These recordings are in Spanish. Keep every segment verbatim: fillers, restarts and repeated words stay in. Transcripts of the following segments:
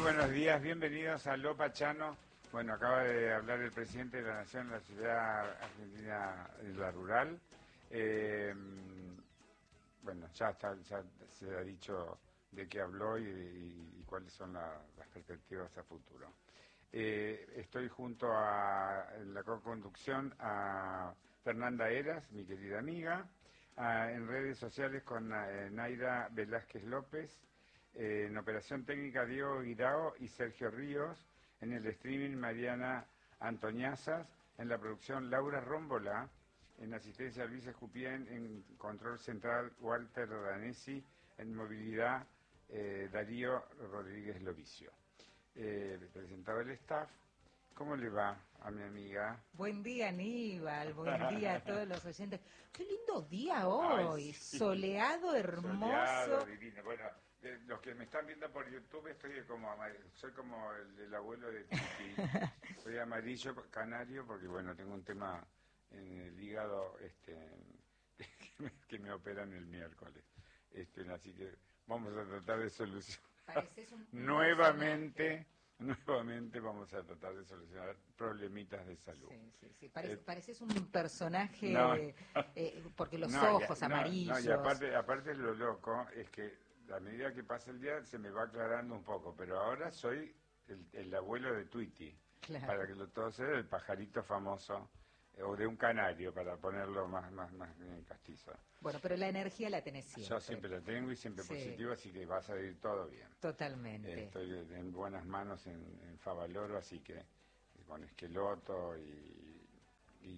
buenos días, bienvenidos a Lo Pachano. Bueno, acaba de hablar el presidente de la Nación en la ciudad argentina de la rural. Eh, bueno, ya, está, ya se ha dicho de qué habló y, y, y cuáles son la, las perspectivas a futuro. Eh, estoy junto a en la co-conducción a Fernanda Heras, mi querida amiga, a, en redes sociales con eh, Naira Velázquez López, eh, en operación técnica Diego Guirao y Sergio Ríos, en el streaming Mariana Antoñazas, en la producción Laura Rómbola, en asistencia Luis Escupien, en control central Walter Danesi, en movilidad eh, Darío Rodríguez Lovicio. Eh, presentado el staff. ¿Cómo le va a mi amiga? Buen día, Aníbal, buen día a todos los oyentes. Qué lindo día hoy, Ay, sí. Soleado, hermoso. Soleado, divino. Bueno, de los que me están viendo por YouTube, estoy como soy como el, el abuelo de Titi. Soy amarillo canario porque, bueno, tengo un tema en el hígado este, que, me, que me operan el miércoles. Este, así que vamos a tratar de solucionar. Pareces un nuevamente, nuevamente vamos a tratar de solucionar problemitas de salud. Sí, sí, sí. Parece, Eh, pareces un personaje, no, eh, porque los no, ojos ya, no, amarillos. No, y aparte, aparte lo loco es que a medida que pasa el día se me va aclarando un poco, pero ahora soy el, el abuelo de Tweety, Claro. para que lo todo sea el pajarito famoso, eh, o de un canario, para ponerlo más, más, más en castizo. Bueno, pero la energía la tenés siempre. Yo siempre la tengo y siempre Sí. positivo, así que va a salir todo bien. Totalmente. Eh, estoy en buenas manos en, en Favaloro, así que con Esqueloto y, y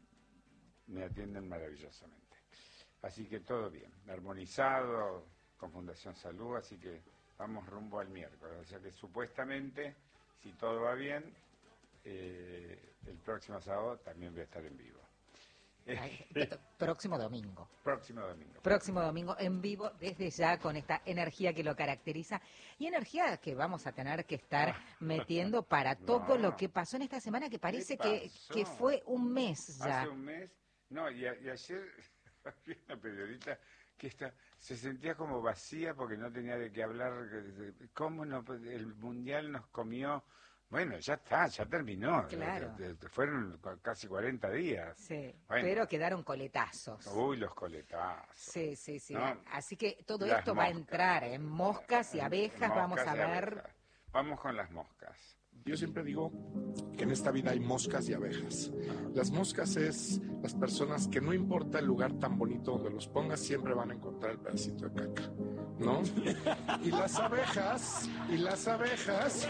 me atienden maravillosamente. Así que todo bien, armonizado con Fundación Salud, así que vamos rumbo al miércoles. O sea que supuestamente, si todo va bien, eh, el próximo sábado también voy a estar en vivo. Ay, próximo domingo. Próximo domingo. Próximo domingo en vivo, desde ya con esta energía que lo caracteriza y energía que vamos a tener que estar metiendo para todo No. lo que pasó en esta semana, que parece que, pasó? que fue un mes ya. Hace un mes, no, y, a, y ayer había una periodista que está, se sentía como vacía porque no tenía de qué hablar. ¿Cómo no, el Mundial nos comió? Bueno, ya está, ya terminó. Claro. Fueron casi cuarenta días. Sí, bueno. Pero quedaron coletazos. Uy, los coletazos. Sí, sí, sí. ¿No? Así que todo Las esto va a moscas. entrar en moscas y abejas, Moscas vamos a y ver. abejas. Vamos con las moscas. Yo siempre digo que en esta vida hay moscas y abejas. Las moscas es las personas que no importa el lugar tan bonito donde los pongas, siempre van a encontrar el pedacito de caca, ¿no? Y las abejas, y las abejas...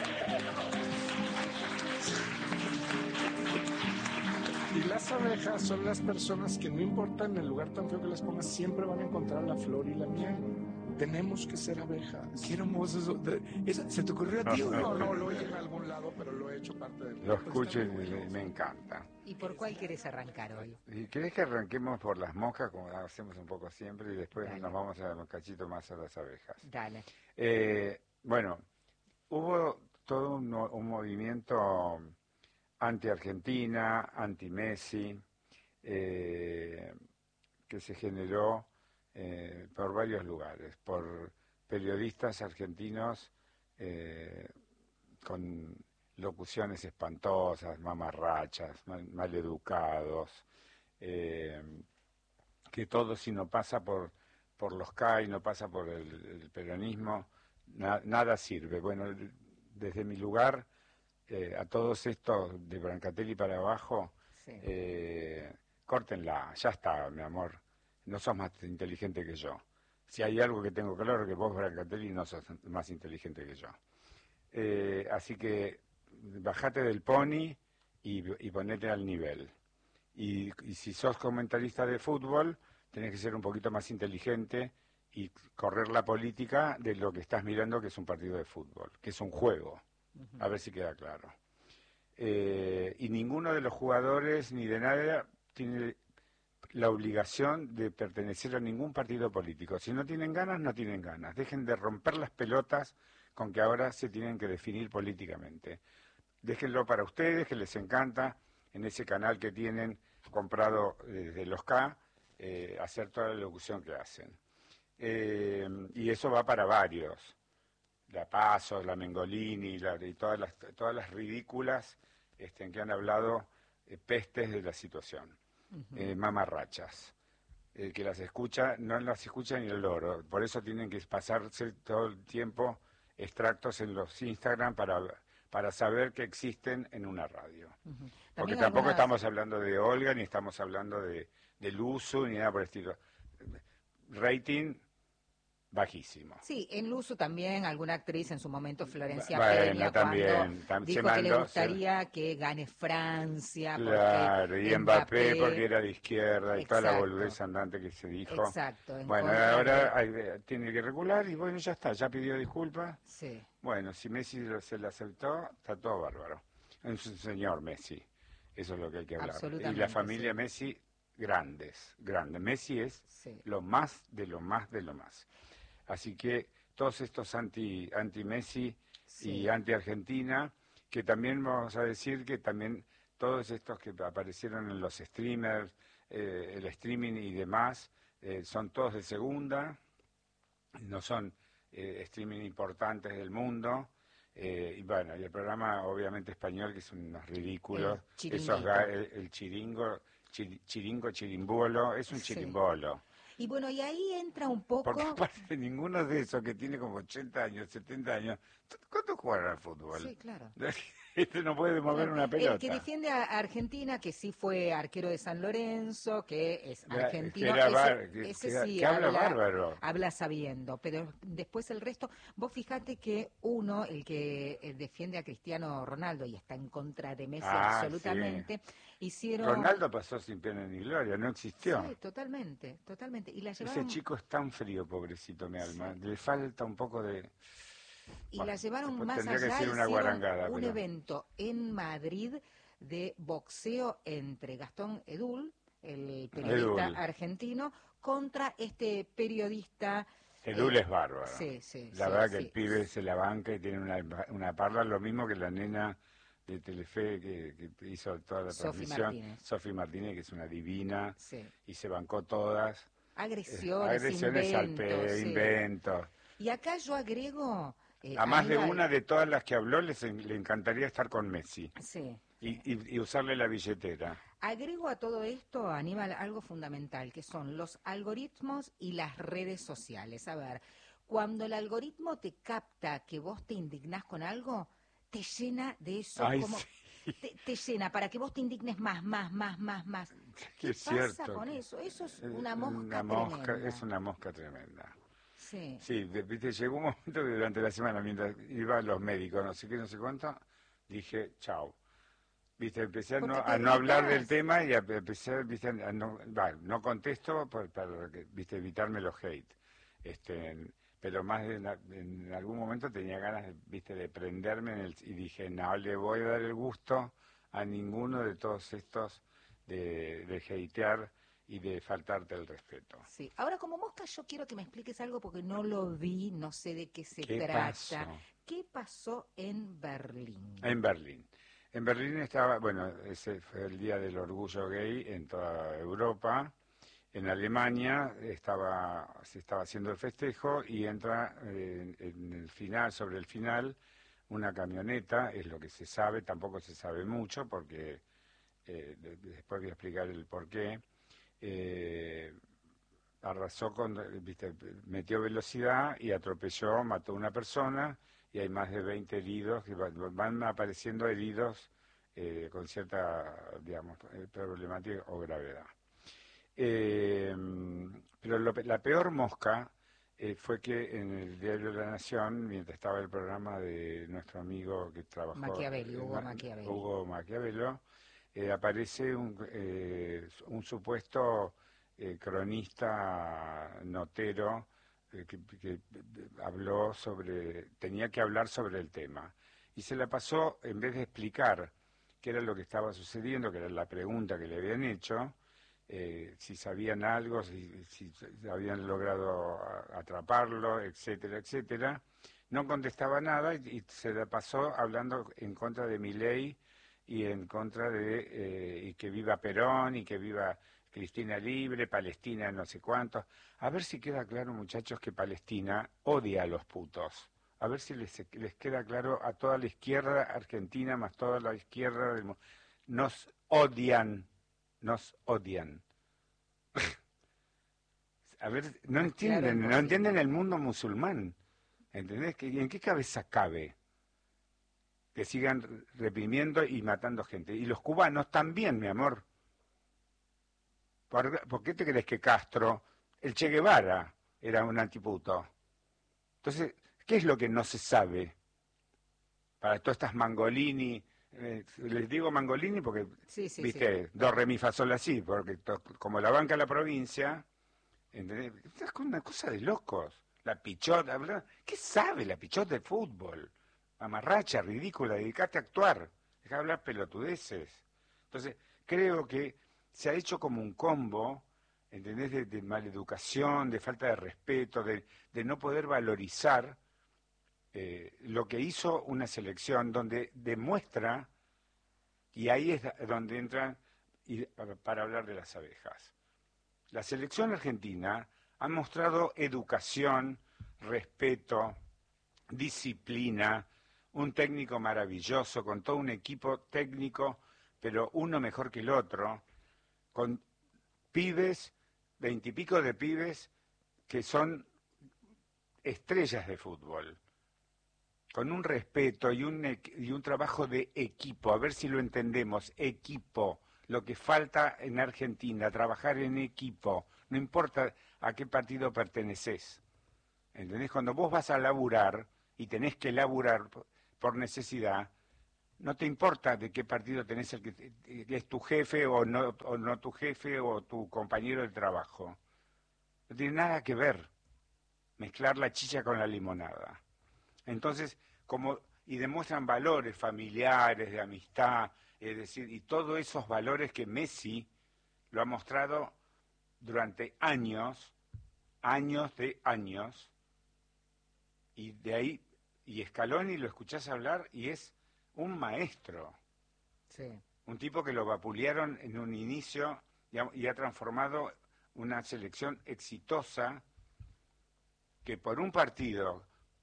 Y las abejas son las personas que no importa en el lugar tan feo que las pongas, siempre van a encontrar la flor y la miel. Tenemos que ser abejas. Qué hermoso eso. ¿Eso ¿Se te ocurrió a ti o No, no? no, lo oí en algún lado, pero lo he hecho parte del... Lo escucho y me, me encanta. ¿Y por cuál querés arrancar hoy? ¿Y querés que arranquemos por las moscas, como hacemos un poco siempre, y después Dale. nos vamos a un cachito más a las abejas? Dale. Eh, bueno, hubo todo un, un movimiento anti-Argentina, anti-Messi, eh, que se generó eh, por varios lugares, por periodistas argentinos eh, con locuciones espantosas, mamarrachas, mal, maleducados, eh, que todo si no pasa por, por los C A I, no pasa por el, el peronismo, na, nada sirve. Bueno, desde mi lugar, eh, a todos estos de Brancatelli para abajo, Sí. eh, córtenla, ya está, mi amor, no sos más inteligente que yo. Si hay algo que tengo claro, que vos, Brancatelli, no sos más inteligente que yo. Eh, así que bajate del pony y, y ponete al nivel. Y, y si sos comentarista de fútbol, tenés que ser un poquito más inteligente y correr la política de lo que estás mirando, que es un partido de fútbol, que es un juego. A ver si queda claro. Eh, y ninguno de los jugadores ni de nada tiene la obligación de pertenecer a ningún partido político. Si no tienen ganas, no tienen ganas. Dejen de romper las pelotas con que ahora se tienen que definir políticamente. Déjenlo para ustedes, que les encanta, en ese canal que tienen comprado desde los K, eh, hacer toda la locución que hacen. Eh, y eso va para varios. la Paso, la Mengolini la, y todas las, todas las ridículas este, en que han hablado eh, pestes de la situación, uh-huh. eh, mamarrachas. El que las escucha, no las escucha ni el loro, por eso tienen que pasarse todo el tiempo extractos en los Instagram para, para saber que existen en una radio. Uh-huh. Porque tampoco algunas... estamos hablando de Olga, ni estamos hablando de, de Luzu, ni nada por el estilo. Rating bajísimo. Sí, en Luzu también alguna actriz en su momento, Florencia bueno, Peña, también, cuando tam- dijo mandó, que le gustaría se... que gane Francia. Claro, y Mbappé, Mbappé porque era de izquierda, y exacto. toda la boludez andante que se dijo. Exacto. Bueno, ahora hay, tiene que regular y bueno, ya está, ya pidió disculpas. Sí. Bueno, si Messi se le aceptó, está todo bárbaro. Es un señor Messi, eso es lo que hay que hablar. Y la familia sí. Messi, grandes, grandes. Messi es sí. lo más de lo más de lo más. Así que todos estos anti anti Messi sí. y anti Argentina, que también vamos a decir que también todos estos que aparecieron en los streamers, eh, el streaming y demás, eh, son todos de segunda, no son eh, streaming importantes del mundo. Eh, y bueno, y el programa obviamente español, que son unos ridículos, el esos el, el chiringo, chir, chiringo, chirimbolo, es un chirimbolo. Sí. Y bueno, y ahí entra un poco... Porque aparte ninguno de esos que tiene como ochenta años, setenta años, ¿cuánto juegan al fútbol? Sí, claro. Este no puede mover claro. una pelota. El que defiende a Argentina, que sí fue arquero de San Lorenzo, que es argentino, que ese, bar, que, ese que, sí que habla, habla bárbaro. Habla sabiendo, pero después el resto... Vos fijate que uno, el que defiende a Cristiano Ronaldo y está en contra de Messi ah, absolutamente... Sí. Hicieron... Ronaldo pasó sin pena ni gloria, no existió. Sí, totalmente, totalmente. Y la llevaron... Ese chico es tan frío, pobrecito, mi alma. Sí. Le falta un poco de... Y bueno, la llevaron más allá, que ser una hicieron un pero... evento en Madrid de boxeo entre Gastón Edul, el periodista Edul. argentino, contra este periodista... Edul eh, es bárbaro. Sí, sí. La sí, verdad sí. que el pibe se la banca y tiene una, una parla, lo mismo que la nena de Telefe que, que hizo toda la Sofi transmisión, Martínez. Sofi Martínez, que es una divina, sí. y se bancó todas. Agresiones, eh, agresiones inventos, al pe, sí. inventos. Y acá yo agrego... Eh, a más Aníbal, de una de todas las que habló les, le encantaría estar con Messi. Sí. Y, y, y usarle la billetera. Agrego a todo esto, Aníbal, algo fundamental, que son los algoritmos y las redes sociales. A ver, cuando el algoritmo te capta que vos te indignás con algo, te llena de eso. Ay, como sí. te, te llena para que vos te indignes más, más, más, más, más. ¿Qué, ¿Qué es pasa cierto? con eso? Eso es una mosca una mosca, tremenda. Es una mosca tremenda. Sí. Sí, viste, llegó un momento que durante la semana, mientras iba a los médicos, no sé qué, no sé cuánto, dije, chao. Viste, empecé a no, a no hablar del tema y a, empecé viste, a no, bah, no contesto por, para viste, evitarme los hate. Este, pero más de, en algún momento tenía ganas de, viste, de prenderme en el, y dije, no le voy a dar el gusto a ninguno de todos estos de, de hatear y de faltarte el respeto. Sí. Ahora, como mosca, yo quiero que me expliques algo porque no lo vi, no sé de qué se ¿Qué trata. pasó? ¿Qué pasó en Berlín? En Berlín. En Berlín estaba, bueno, ese fue el Día del Orgullo Gay en toda Europa. En Alemania estaba, se estaba haciendo el festejo y entra eh, en el final, sobre el final, una camioneta, es lo que se sabe, tampoco se sabe mucho porque eh, después voy a explicar el porqué. Eh, arrasó con, viste, metió velocidad y atropelló, mató a una persona y hay más de veinte heridos, que van, van apareciendo heridos eh, con cierta, digamos, problemática o gravedad. Eh, pero lo, la peor mosca eh, fue que en el Diario de la Nación, mientras estaba el programa de nuestro amigo que trabajó... Machiavelli, Hugo eh, Machiavelli. Hugo Machiavello, eh, aparece un, eh, un supuesto eh, cronista notero eh, que, que habló sobre, tenía que hablar sobre el tema. Y se la pasó, en vez de explicar qué era lo que estaba sucediendo, que era la pregunta que le habían hecho, eh, si sabían algo, si, si habían logrado atraparlo, etcétera, etcétera, no contestaba nada y, y se la pasó hablando en contra de Milei y en contra de eh, y que viva Perón y que viva Cristina libre, Palestina no sé cuántos. A ver si queda claro, muchachos, que Palestina odia a los putos. a ver si les, les queda claro a toda la izquierda argentina, más toda la izquierda del mundo. Nos odian, nos odian. A ver, no entienden, no entienden el mundo musulmán. ¿Entendés? ¿En qué cabeza cabe que sigan reprimiendo y matando gente? Y los cubanos también, mi amor. ¿Por, ¿por qué te crees que Castro, el Che Guevara, era un antiputo? Entonces, ¿qué es lo que no se sabe? Para todas estas Mangolini, eh, les digo Mangolini porque, sí, sí, viste, sí. do, re, mi, fa, sol, así, porque to, como la banca de la provincia, ¿entendés? Es una cosa de locos. La pichota, ¿verdad? ¿Qué sabe la pichota de fútbol? Mamarracha, ridícula, dedicate a actuar, deja de hablar pelotudeces. Entonces, creo que se ha hecho como un combo, ¿entendés? De, de maleducación, de falta de respeto, de, de no poder valorizar eh, lo que hizo una selección donde demuestra, y ahí es donde entran y, para, para hablar de las abejas. La selección argentina ha mostrado educación, respeto, disciplina, un técnico maravilloso, con todo un equipo técnico, pero uno mejor que el otro, con pibes, veintipico de pibes que son estrellas de fútbol, con un respeto y un, y un trabajo de equipo, a ver si lo entendemos, equipo, lo que falta en Argentina, trabajar en equipo, no importa a qué partido perteneces, ¿entendés? Cuando vos vas a laburar y tenés que laburar por necesidad, no te importa de qué partido tenés el que, que es tu jefe o no, o no tu jefe o tu compañero de trabajo. No tiene nada que ver mezclar la chicha con la limonada. Entonces, como y demuestran valores familiares, de amistad, es decir, y todos esos valores que Messi lo ha mostrado durante años, años de años, y de ahí, y Scaloni lo escuchás hablar y es un maestro, sí. Un tipo que lo vapulearon en un inicio y ha, y ha transformado una selección exitosa que por un partido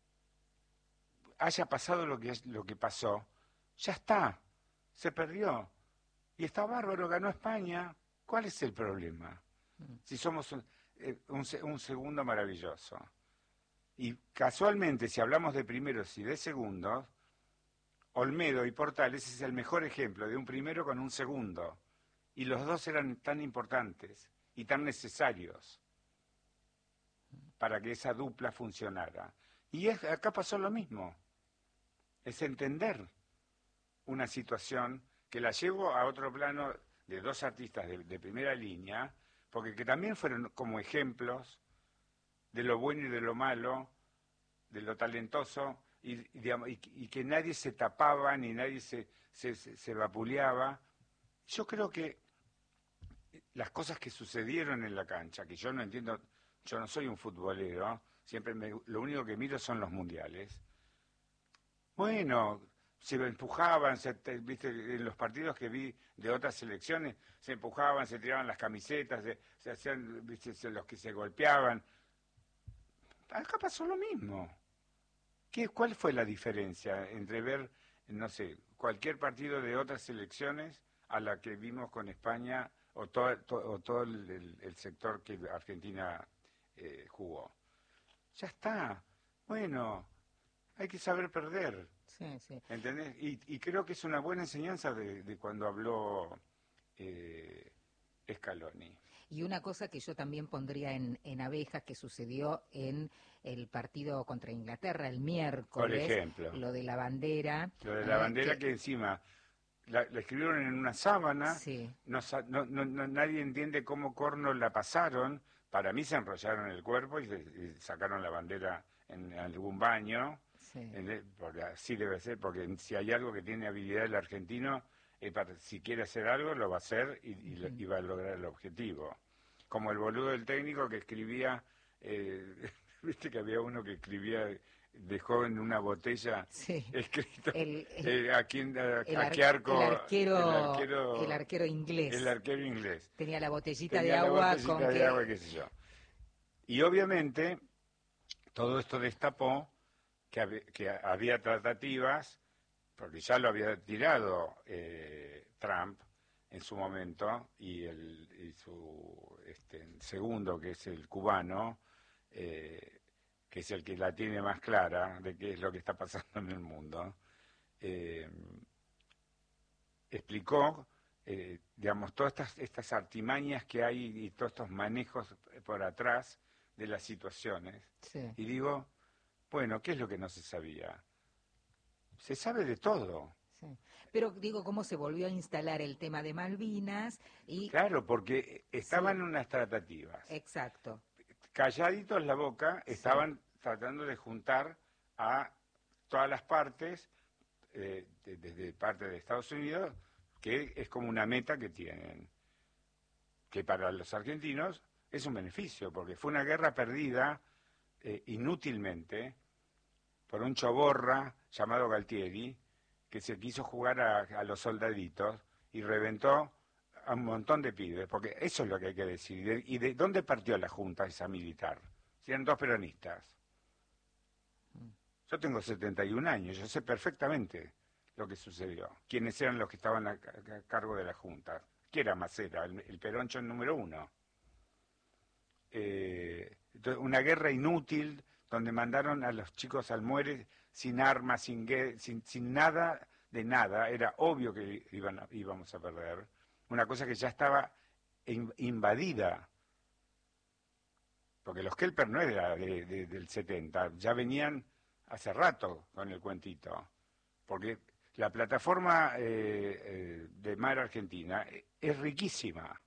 haya pasado lo que, lo que pasó, ya está, se perdió. Y está bárbaro, ganó España. ¿Cuál es el problema? Si somos un, un, un segundo maravilloso. Y casualmente, si hablamos de primeros y de segundos, Olmedo y Portales es el mejor ejemplo de un primero con un segundo. Y los dos eran tan importantes y tan necesarios para que esa dupla funcionara. Y es, acá pasó lo mismo. Es entender una situación que la llevo a otro plano de dos artistas de, de primera línea, porque que también fueron como ejemplos de lo bueno y de lo malo, de lo talentoso, y, y, y, y que nadie se tapaba ni nadie se, se, se, se vapuleaba. Yo creo que las cosas que sucedieron en la cancha, que yo no entiendo, yo no soy un futbolero, siempre me, lo único que miro son los mundiales. Bueno, se empujaban, se, viste, en los partidos que vi de otras selecciones, se empujaban, se tiraban las camisetas, se, se hacían, viste, se, los que se golpeaban. Acá pasó lo mismo. ¿Qué, ¿Cuál fue la diferencia entre ver, no sé, cualquier partido de otras selecciones a la que vimos con España o todo, to, o todo el, el, el sector que Argentina eh, jugó? Ya está. Bueno, hay que saber perder. Sí, sí. ¿Entendés? Y, y creo que es una buena enseñanza de, de cuando habló eh, Scaloni. Y una cosa que yo también pondría en, en abejas que sucedió en el partido contra Inglaterra el miércoles. Por ejemplo. Lo de la bandera. Lo de la eh, bandera que, que encima la, la escribieron en una sábana. Sí. No, no, no, no, nadie entiende cómo corno la pasaron. Para mí se enrollaron el cuerpo y, se, y sacaron la bandera en algún baño. Sí. En, porque así debe ser, porque si hay algo que tiene habilidad el argentino, eh, para, si quiere hacer algo, lo va a hacer y, y, uh-huh. y va a lograr el objetivo. Como el boludo del técnico que escribía, eh, viste que había uno que escribía, dejó en una botella sí. escrito el, el, eh, a, quién, a, el, a qué arco, el arquero, el arquero, el arquero inglés. El arquero inglés. Tenía la botellita Tenía de agua la botellita con de que... agua, qué sé yo. Y obviamente todo esto destapó que, hab, que había tratativas, porque ya lo había tirado eh, Trump en su momento, y, el, y su este, segundo, que es el cubano, eh, que es el que la tiene más clara de qué es lo que está pasando en el mundo, eh, explicó, eh, digamos, todas estas, estas artimañas que hay y todos estos manejos por atrás de las situaciones. Sí. Y digo, bueno, ¿qué es lo que no se sabía? Se sabe de todo. Sí. Pero digo, ¿cómo se volvió a instalar el tema de Malvinas? Y Claro, porque estaban sí. en unas tratativas. Exacto. Calladitos la boca, Sí. estaban tratando de juntar a todas las partes, eh, de- desde parte de Estados Unidos, que es como una meta que tienen, que para los argentinos es un beneficio, porque fue una guerra perdida eh, inútilmente por un choborra llamado Galtieri, que se quiso jugar a, a los soldaditos y reventó a un montón de pibes, porque eso es lo que hay que decir. ¿Y de, y de dónde partió la junta esa militar? Si eran dos peronistas. Yo tengo setenta y un años, yo sé perfectamente lo que sucedió. Quiénes eran los que estaban a, a- a cargo de la junta. ¿Quién era Macera? El, el peroncho número uno. Eh, entonces, una guerra inútil donde mandaron a los chicos al muere sin armas, sin, gue- sin, sin nada de nada. Era obvio que iban a- íbamos a perder. Una cosa que ya estaba in- invadida. Porque los Kelper no era de- de- del setenta, ya venían hace rato con el cuentito. Porque la plataforma eh, eh, de mar argentina eh, es riquísima.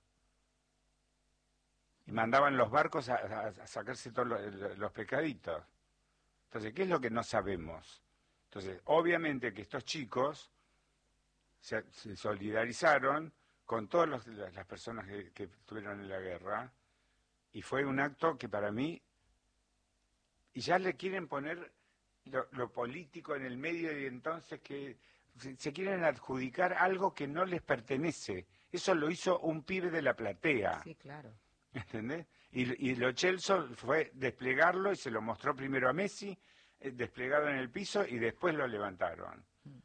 Y mandaban los barcos a, a- a sacarse todos los, los pescaditos. Entonces, ¿qué es lo que no sabemos? Entonces, obviamente que estos chicos se, se solidarizaron con todas los- las, las personas que, que estuvieron en la guerra, y fue un acto que para mí, y ya le quieren poner lo, lo político en el medio, y entonces que se, se quieren adjudicar algo que no les pertenece. Eso lo hizo un pibe de la platea. Sí, claro. ¿Entendés? Y, y lo Chelsea fue desplegarlo y se lo mostró primero a Messi, eh, desplegado en el piso, y después lo levantaron.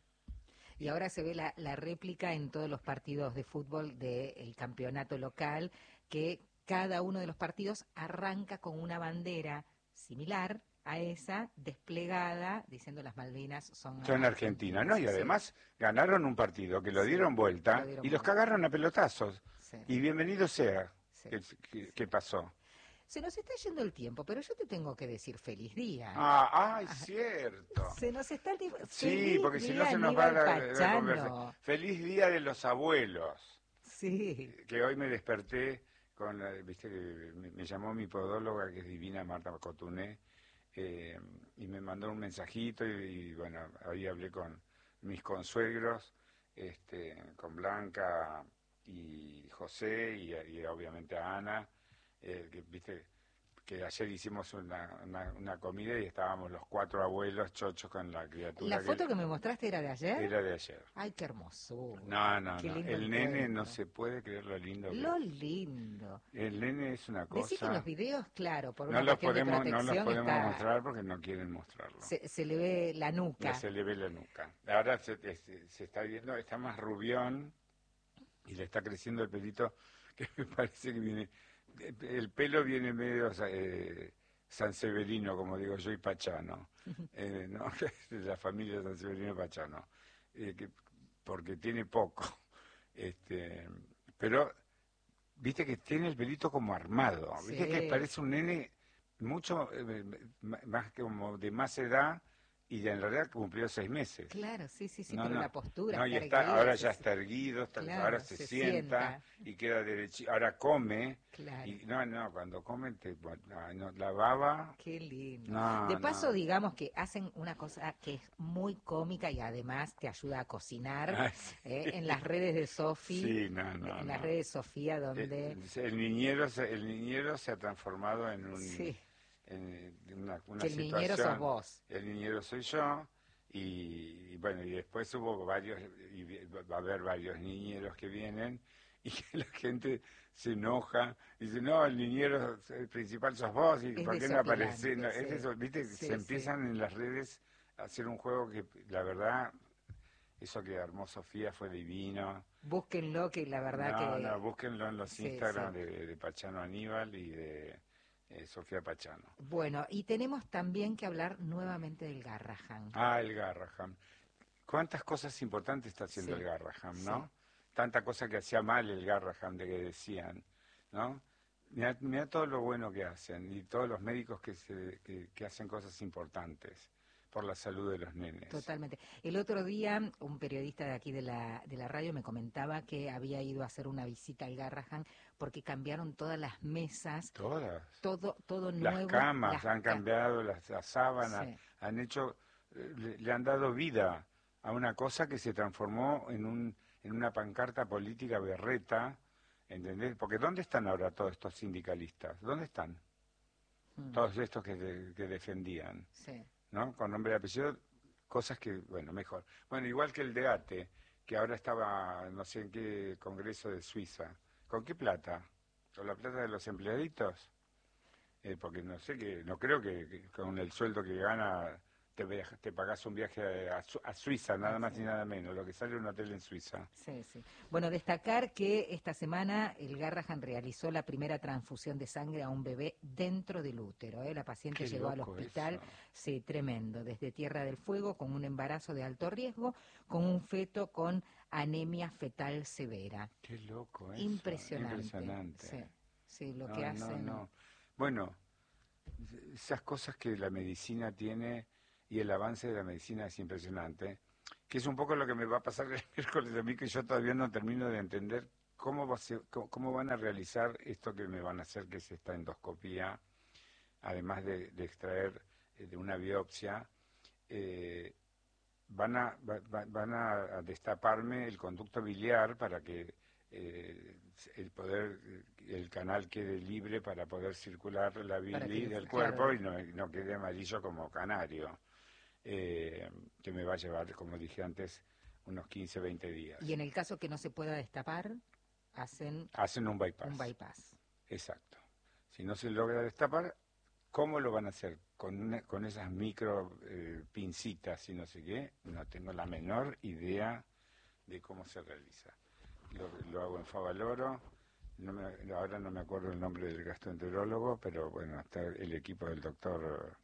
Y ahora se ve la, la réplica en todos los partidos de fútbol del campeonato local, que cada uno de los partidos arranca con una bandera similar a esa, desplegada, diciendo las Malvinas son... Son Argentina, ¿no? Y Sí, además ganaron un partido que lo Sí, dieron vuelta lo dieron y los vuelta. cagaron a pelotazos. sí, Y bienvenido sea sí. que, que- que pasó. Se nos está yendo el tiempo, pero yo te tengo que decir feliz día. Ah, ay, cierto. Se nos está el tiempo. Sí, Feliz porque si no día, se nos va Aníbal la, la Pachano. conversación. Feliz día de los abuelos. Sí. Que hoy me desperté con, la, viste que me, me llamó mi podóloga, que es divina, Marta Cotuné, eh, y me mandó un mensajito, y, y bueno, ahí hablé con mis consuegros, este, con Blanca y José, y, y obviamente a Ana, eh, que viste que ayer hicimos una, una, una comida y estábamos los cuatro abuelos chochos con la criatura. ¿La foto que me mostraste era de ayer? Era de ayer. Ay, qué hermosura. No, no, Qué no. lindo El nene encuentro. no se puede creer lo lindo que Lo es. lindo. El nene es una Decí que cosa. en los videos, claro, por No una los cuestión de podemos, no los protección podemos está- mostrar porque no quieren mostrarlo. se, se le ve la nuca. Ya se le ve la nuca. Ahora se, se- se está viendo, está más rubión y le está creciendo el pelito, que me parece que viene. El pelo viene medio eh, sanseverino, como digo yo, y Pachano. Eh, ¿no? De la familia Sanseverino y Pachano. Eh, que, porque tiene poco. Este, pero, viste que tiene el pelito como armado. Viste Sí. que parece un nene mucho eh, más como de más edad, y ya en realidad cumplió seis meses. Claro, sí, sí, sí, No, pero no. la postura. No, y estar está, erguido, ahora sí, ya sí. está erguido, está- Claro, ahora se, se sienta, sienta. y queda derechito, ahora come. Claro. Y no, no, cuando come, te, bueno, no, la baba. Qué lindo. No, de paso, no. digamos que hacen una cosa que es muy cómica y además te ayuda a cocinar Ay, sí. ¿eh? en las redes de Sofi, Sí, no, no, en no. las redes de Sofía, donde El, el niñero, se- el niñero se ha transformado en un, sí, en, en una, una que el niñero situación. sos vos. El niñero soy yo, y, y bueno, y después hubo varios, y vi- va a haber varios niñeros que vienen, y que la gente se enoja, y dice, no, el niñero el principal sos vos, y Es ¿por qué no aparece? desopilante, No, es sí. eso, viste, Sí, se sí. empiezan en las redes hacer un juego que, la verdad, eso que armó Sofía fue divino. Búsquenlo, que la verdad no, que... No, búsquenlo en los sí, Instagram sí. De, de Pachano Aníbal y de eh, Sofía Pachano. Bueno, y tenemos también que hablar nuevamente del Garrahan. Ah, el Garrahan. ¿Cuántas cosas importantes está haciendo Sí, el Garrahan, sí. no? Tanta cosa que hacía mal el Garrahan, de que decían, ¿no? Mira, mira todo lo bueno que hacen y todos los médicos que, se, que, que hacen cosas importantes por la salud de los nenes. Totalmente. El otro día un periodista de aquí de la, de la radio me comentaba que había ido a hacer una visita al Garrahan porque cambiaron todas las mesas. Todas. Todo, todo nuevo. Las camas las han ca cambiado, las, las sábanas, sí. han hecho, le, le han dado vida a una cosa que se transformó en un en una pancarta política berreta, ¿entendés? Porque ¿dónde están ahora todos estos sindicalistas? ¿Dónde están? Mm. Todos estos que, de, que defendían, sí. ¿no? Con nombre y apellido, cosas que, bueno, mejor. Bueno, igual que el de ATE, que ahora estaba, no sé en qué congreso de Suiza. ¿Con qué plata? ¿Con la plata de los empleaditos? Eh, porque no sé, que no creo que, que con el sueldo que gana te, viaja, te pagás un viaje a, a Suiza, nada más sí. Ni nada menos, lo que sale un hotel en Suiza. Sí, sí. Bueno, destacar que esta semana el Garrahan realizó la primera transfusión de sangre a un bebé dentro del útero. ¿eh? La paciente Qué llegó al hospital, eso. sí, tremendo, desde Tierra del Fuego, con un embarazo de alto riesgo, con un feto con anemia fetal severa. Qué loco eso. Impresionante. Impresionante. Sí, sí, lo no, que hacen. No, no. Bueno, esas cosas que la medicina tiene y el avance de la medicina es impresionante, que es un poco lo que me va a pasar el miércoles a mí, que yo todavía no termino de entender cómo, va a ser, cómo, cómo van a realizar esto que me van a hacer, que es esta endoscopía, además de, de extraer eh, de una biopsia, eh, van, a, va, van a destaparme el conducto biliar para que eh, el poder, el canal quede libre para poder circular la bilis del cuerpo, claro. y no, no quede amarillo como canario. Eh, que me va a llevar, como dije antes, unos quince, veinte días. Y en el caso que no se pueda destapar, hacen... Hacen un bypass. Un bypass. Exacto. Si no se logra destapar, ¿cómo lo van a hacer? Con, una, con esas micro eh, pincitas y no sé qué, no tengo la menor idea de cómo se realiza. Lo, lo hago en Favaloro, no me, ahora no me acuerdo el nombre del gastroenterólogo, pero bueno, está el equipo del doctor...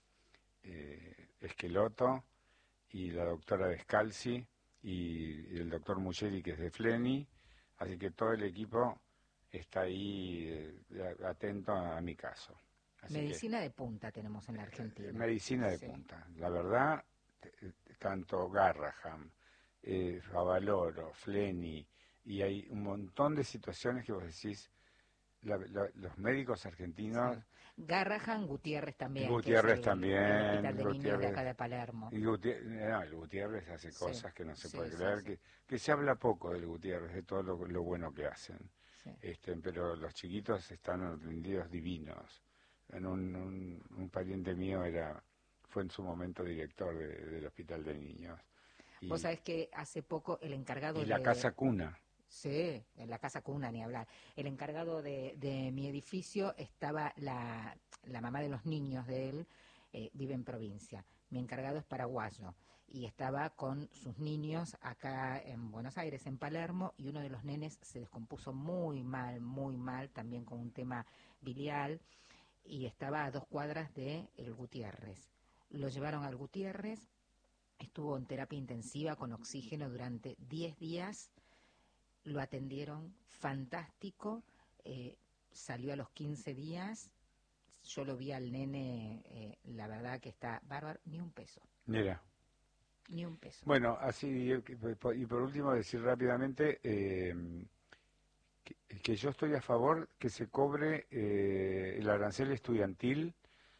Eh, Esqueloto y la doctora Descalzi y, y el doctor Mucheri, que es de Fleni, así que todo el equipo está ahí eh, atento a, a mi caso. Así medicina que, de punta tenemos en la Argentina. Eh, medicina de sí. punta, la verdad, t- tanto Garrahan, eh, Favaloro, Fleni, y hay un montón de situaciones que vos decís, la, la, los médicos argentinos... Sí. Garrahan, Gutiérrez también. Gutiérrez que es el, también. El hospital de Gutiérrez, niños de acá de Palermo. Y Gutiérrez, no, el Gutiérrez hace sí, cosas que no se sí, puede sí, creer, sí. Que, que se habla poco del Gutiérrez, de todo lo, lo bueno que hacen. Sí. Este, pero los chiquitos están atendidos divinos. En un, un, un pariente mío era fue en su momento director de, del hospital de niños. Y, vos sabés que hace poco el encargado y de... la casa cuna. Sí, en la casa cuna, ni hablar. El encargado de, de mi edificio estaba la, la mamá de los niños de él, eh, vive en provincia. Mi encargado es paraguayo y estaba con sus niños acá en Buenos Aires, en Palermo, y uno de los nenes se descompuso muy mal, muy mal, también con un tema biliar, y estaba a dos cuadras de el Gutiérrez. Lo llevaron al Gutiérrez, estuvo en terapia intensiva con oxígeno durante diez días. Lo atendieron fantástico, eh, salió a los quince días, yo lo vi al nene, eh, la verdad que está bárbaro, ni un peso. Mira. Ni un peso. Bueno, así, y por último decir rápidamente eh, que, que yo estoy a favor que se cobre eh, el arancel estudiantil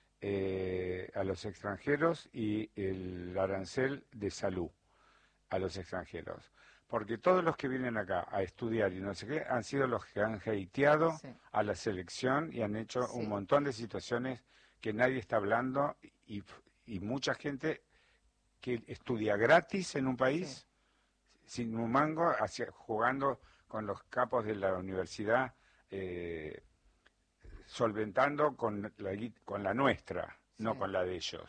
eh, a los extranjeros y el arancel de salud a los extranjeros. Porque todos los que vienen acá a estudiar y no sé qué, han sido los que han hateado sí. a la selección y han hecho sí. un montón de situaciones que nadie está hablando y, y mucha gente que estudia gratis en un país, sí. sin un mango, hacia, jugando con los capos de la universidad, eh, solventando con la, con la nuestra, sí. no con la de ellos.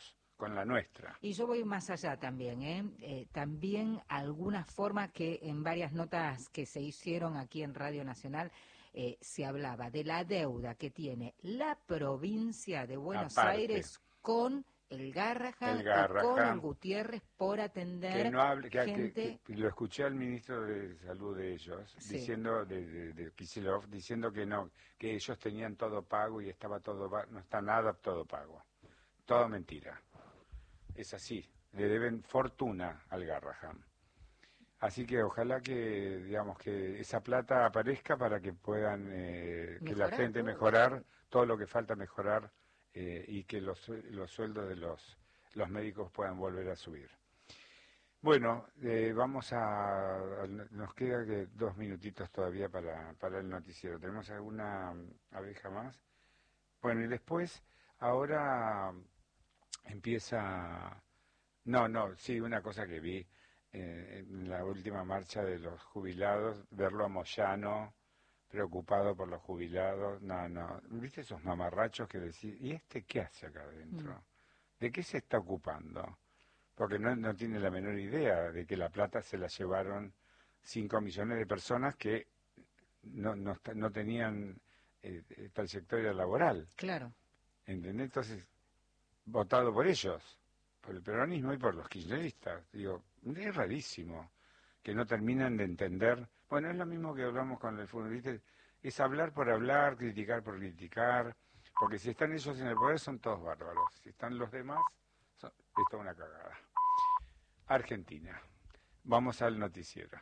con la nuestra. Y yo voy más allá también, ¿eh? Eh, también alguna forma que en varias notas que se hicieron aquí en Radio Nacional eh, se hablaba de la deuda que tiene la provincia de Buenos Aparte. Aires con el Garrahan, El Garrahan, y con el Gutiérrez por atender que no hable, que, gente... que, que lo escuché al ministro de Salud de ellos, Sí. diciendo, de, de, de Kicillof, diciendo que no, que ellos tenían todo pago y estaba todo, no está nada todo pago. Todo mentira. Es así, le deben fortuna al Garrahan. Así que ojalá que, digamos, que esa plata aparezca para que puedan, eh, que la gente todo. mejorar todo lo que falta mejorar eh, y que los, los sueldos de los, los médicos puedan volver a subir. Bueno, eh, vamos a, a, nos queda que dos minutitos todavía para, para el noticiero. ¿Tenemos alguna abeja más? Bueno, y después, ahora... Empieza, no, no, sí, una cosa que vi eh, en la última marcha de los jubilados, verlo a Moyano preocupado por los jubilados, no, no, ¿viste esos mamarrachos que decís, ¿y este qué hace acá adentro? Mm. ¿De qué se está ocupando? Porque no, no tiene la menor idea de que la plata se la llevaron cinco millones de personas que no, no, no tenían eh, trayectoria laboral. Claro. ¿Entendés? Entonces... votado por ellos, por el peronismo y por los kirchneristas. Digo, es rarísimo que no terminan de entender. Bueno, es lo mismo que hablamos con el fútbol, ¿viste? Es hablar por hablar, criticar por criticar, porque si están ellos en el poder son todos bárbaros, si están los demás, son, es toda una cagada. Argentina. Vamos al noticiero.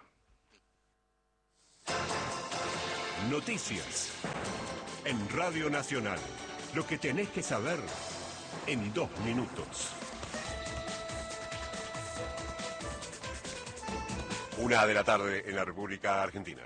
Noticias en Radio Nacional. Lo que tenés que saber en dos minutos. Una de la tarde en la República Argentina.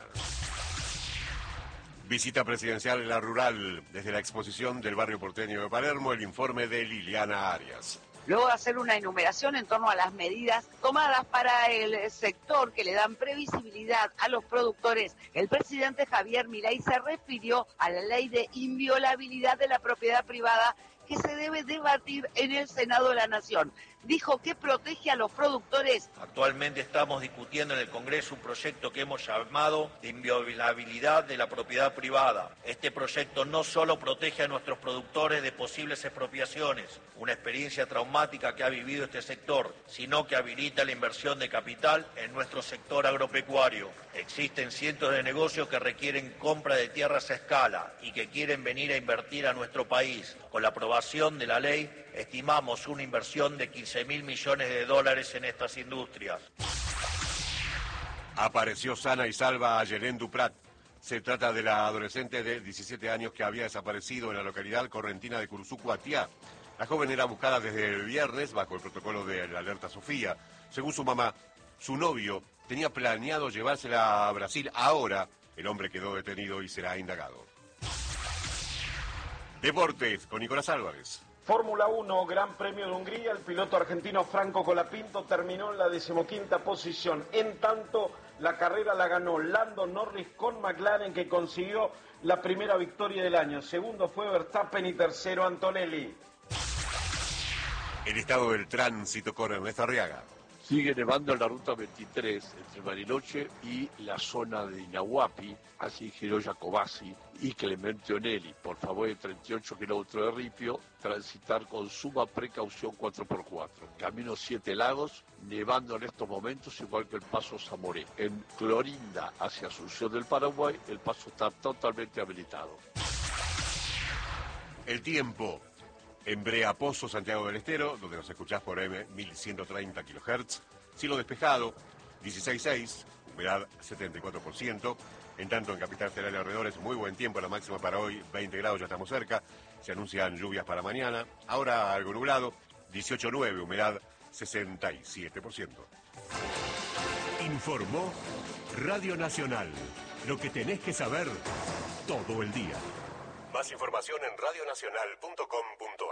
Visita presidencial en la rural. Desde la exposición del barrio porteño de Palermo, el informe de Liliana Arias. Luego de hacer una enumeración en torno a las medidas tomadas para el sector que le dan previsibilidad a los productores, el presidente Javier Milei se refirió a la ley de inviolabilidad de la propiedad privada que se debe debatir en el Senado de la Nación. Dijo que protege a los productores. Actualmente estamos discutiendo en el Congreso un proyecto que hemos llamado de inviolabilidad de la propiedad privada. Este proyecto no solo protege a nuestros productores de posibles expropiaciones, una experiencia traumática que ha vivido este sector, sino que habilita la inversión de capital en nuestro sector agropecuario. Existen cientos de negocios que requieren compra de tierras a escala y que quieren venir a invertir a nuestro país. Con la aprobación de la ley, estimamos una inversión de quince mil millones de dólares en estas industrias. Apareció sana y salva a Yelén Duprat. Se trata de la adolescente de diecisiete años que había desaparecido en la localidad correntina de Curuzú-Cuatiá. La joven era buscada desde el viernes bajo el protocolo de la alerta Sofía. Según su mamá, su novio tenía planeado llevársela a Brasil. Ahora el hombre quedó detenido y será indagado. Deportes con Nicolás Álvarez. Fórmula uno, Gran Premio de Hungría, el piloto argentino Franco Colapinto terminó en la decimoquinta posición. En tanto, la carrera la ganó Lando Norris con McLaren, que consiguió la primera victoria del año. Segundo fue Verstappen y tercero Antonelli. El estado del tránsito con Ernesto Arriaga. Sigue nevando en la ruta veintitrés entre Bariloche y la zona de Inahuapi, así giró Jacobasi y Clemente Onelli. Por favor, de treinta y ocho kilómetros de ripio, transitar con suma precaución cuatro por cuatro. Camino Siete Lagos, nevando en estos momentos, igual que el paso Zamoré. En Clorinda, hacia Asunción del Paraguay, el paso está totalmente habilitado. El tiempo. En Brea Pozo, Santiago del Estero, donde nos escuchás por M mil ciento treinta kilohertz. Cielo despejado, dieciséis punto seis, humedad setenta y cuatro por ciento. En tanto, en Capital Federal y alrededores, muy buen tiempo, la máxima para hoy, veinte grados, ya estamos cerca. Se anuncian lluvias para mañana. Ahora algo nublado, dieciocho punto nueve, humedad sesenta y siete por ciento. Informó Radio Nacional. Lo que tenés que saber todo el día. Más información en radionacional punto com punto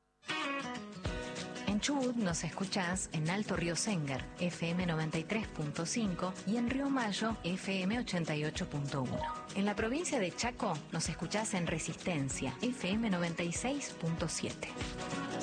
ar. En Chubut nos escuchás en Alto Río Sengar, F M noventa y tres punto cinco y en Río Mayo, F M ochenta y ocho punto uno. En la provincia de Chaco nos escuchás en Resistencia, F M noventa y seis punto siete.